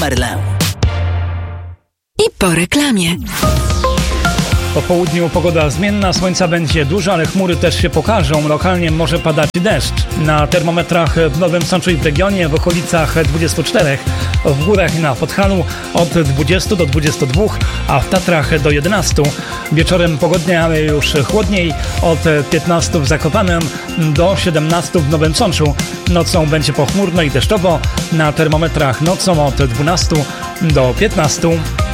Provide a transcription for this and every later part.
Merlin. I po reklamie. Po południu pogoda zmienna, słońca będzie dużo, ale chmury też się pokażą. Lokalnie może padać deszcz. Na termometrach w Nowym Sączu i w regionie w okolicach 24, w górach i na Podhalu od 20 do 22, a w Tatrach do 11. Wieczorem pogodnie, ale już chłodniej, od 15 w Zakopanem do 17 w Nowym Sączu. Nocą będzie pochmurno i deszczowo. Na termometrach nocą od 12 do 15.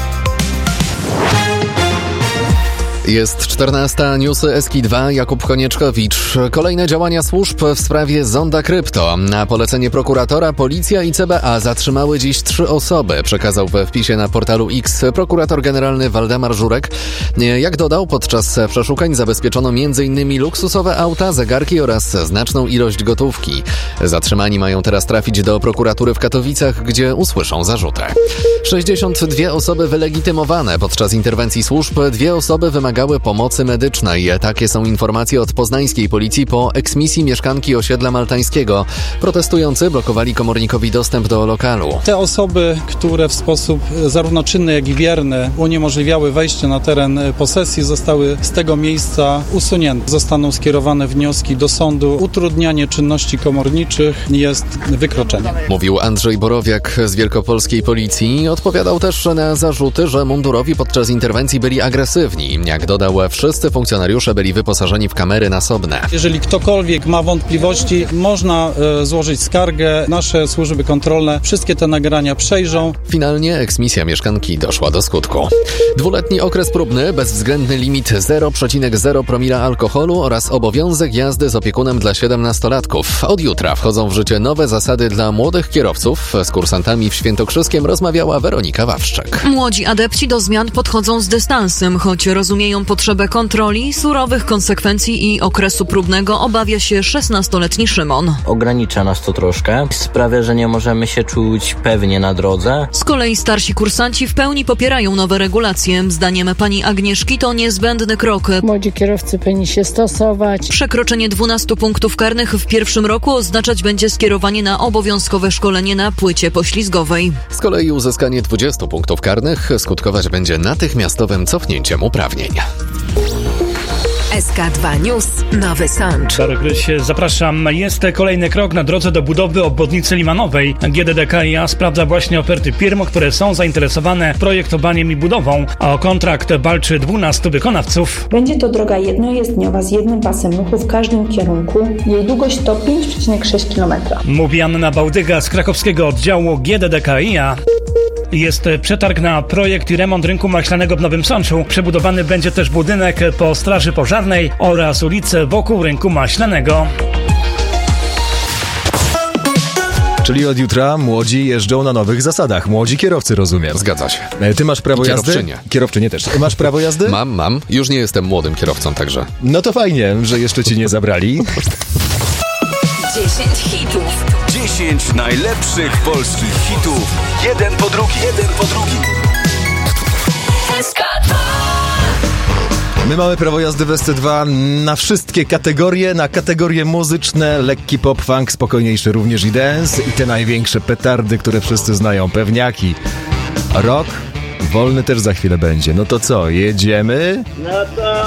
Jest 14, newsy SK2, Jakub Konieczkowicz. Kolejne działania służb w sprawie zonda krypto. Na polecenie prokuratora policja i CBA zatrzymały dziś 3 osoby, przekazał we wpisie na portalu X prokurator generalny Waldemar Żurek. Jak dodał, podczas przeszukań zabezpieczono m.in. luksusowe auta, zegarki oraz znaczną ilość gotówki. Zatrzymani mają teraz trafić do prokuratury w Katowicach, gdzie usłyszą zarzuty. 62 osoby wylegitymowane podczas interwencji służb, 2 osoby wymagały pomocy medycznej. Takie są informacje od poznańskiej policji po eksmisji mieszkanki osiedla maltańskiego. Protestujący blokowali komornikowi dostęp do lokalu. Te osoby, które w sposób zarówno czynny, jak i bierny uniemożliwiały wejście na teren posesji, zostały z tego miejsca usunięte. Zostaną skierowane wnioski do sądu. Utrudnianie czynności komorniczych jest wykroczeniem. Mówił Andrzej Borowiak z wielkopolskiej policji. Odpowiadał też na zarzuty, że mundurowi podczas interwencji byli agresywni. Jak dodał, wszyscy funkcjonariusze byli wyposażeni w kamery nasobne. Jeżeli ktokolwiek ma wątpliwości, można złożyć skargę. Nasze służby kontrolne wszystkie te nagrania przejrzą. Finalnie eksmisja mieszkanki doszła do skutku. 2-letni okres próbny, bezwzględny limit 0,0 promila alkoholu oraz obowiązek jazdy z opiekunem dla 17-latków. Od jutra wchodzą w życie nowe zasady dla młodych kierowców. Z kursantami w Świętokrzyskiem rozmawiała Weronika Wawrzyk. Młodzi adepci do zmian podchodzą z dystansem, choć rozumieją potrzebę kontroli, surowych konsekwencji i okresu próbnego obawia się 16-letni Szymon. Ogranicza nas to troszkę, sprawia, że nie możemy się czuć pewnie na drodze. Z kolei starsi kursanci w pełni popierają nowe regulacje. Zdaniem pani Agnieszki to niezbędny krok. Młodzi kierowcy powinni się stosować. Przekroczenie 12 punktów karnych w pierwszym roku oznaczać będzie skierowanie na obowiązkowe szkolenie na płycie poślizgowej. Z kolei uzyskanie 20 punktów karnych skutkować będzie natychmiastowym cofnięciem uprawnień. SK2 News, Nowy Sącz. Darek Gryś, zapraszam. Jest kolejny krok na drodze do budowy obwodnicy Limanowej. GDDKiA sprawdza właśnie oferty firm, które są zainteresowane projektowaniem i budową. O kontrakt walczy 12 wykonawców. Będzie to droga jednojezdniowa z jednym pasem ruchu w każdym kierunku. Jej długość to 5,6 km. Mówi Anna Bałdyga z krakowskiego oddziału GDDKiA. Jest przetarg na projekt i remont rynku maślanego w Nowym Sączu. Przebudowany będzie też budynek po straży pożarnej oraz ulice wokół rynku maślanego. Czyli od jutra młodzi jeżdżą na nowych zasadach. Młodzi kierowcy, rozumiem. Zgadza się. Ty masz prawo jazdy? Kierowczynie też. Masz prawo jazdy? Mam. Już nie jestem młodym kierowcą, także. No to fajnie, że jeszcze ci nie zabrali. 10 hitów. 10 najlepszych polskich hitów. Jeden po drugim. SK2. My mamy prawo jazdy w SC2 na wszystkie kategorie, na kategorie muzyczne, lekki pop, funk, spokojniejszy również i dance i te największe petardy, które wszyscy znają, pewniaki. Rock wolny też za chwilę będzie. No to co, jedziemy? No to...